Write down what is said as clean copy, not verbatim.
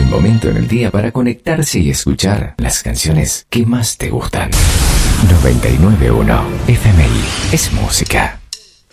momento en el día para conectarse y escuchar las canciones que más te gustan. 99.1 FMI es música.